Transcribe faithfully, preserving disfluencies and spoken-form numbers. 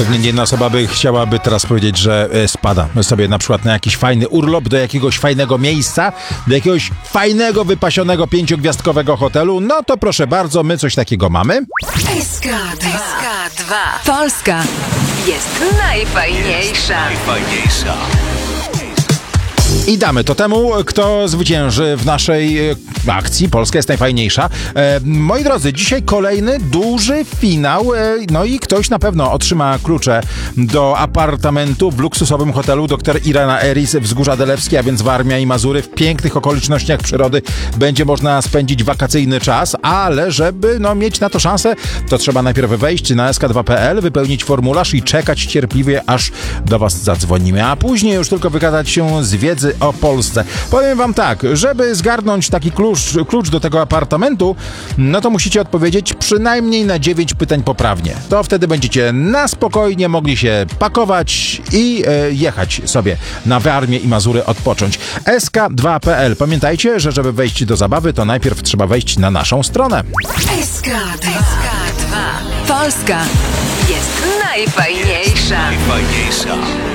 Pewnie nie jedna osoba by chciałaby teraz powiedzieć, że e, spada sobie na przykład na jakiś fajny urlop do jakiegoś fajnego miejsca, do jakiegoś fajnego, wypasionego, pięciogwiazdkowego hotelu. No to proszę bardzo, my coś takiego mamy. S K dwa. Polska jest najfajniejsza. Najfajniejsza. I damy to temu, kto zwycięży w naszej e, akcji. Polska jest najfajniejsza. E, moi drodzy, dzisiaj kolejny duży finał. E, no i ktoś na pewno otrzyma klucze do apartamentu w luksusowym hotelu dr Irena Eris, Wzgórza Delewskie, a więc Warmia i Mazury. W pięknych okolicznościach przyrody będzie można spędzić wakacyjny czas, ale żeby no, mieć na to szansę, to trzeba najpierw wejść na S K dwa kropka P L, wypełnić formularz i czekać cierpliwie, aż do was zadzwonimy, a później już tylko wykazać się z wiedzy o Polsce. Powiem wam tak, żeby zgarnąć taki klucz, klucz do tego apartamentu, no to musicie odpowiedzieć przynajmniej na dziewięć pytań poprawnie. To wtedy będziecie na spokojnie mogli się pakować i e, jechać sobie na Warmię i Mazury odpocząć. S K dwa kropka P L. Pamiętajcie, że żeby wejść do zabawy, to najpierw trzeba wejść na naszą stronę. S K dwa. Polska jest najfajniejsza. Najfajniejsza.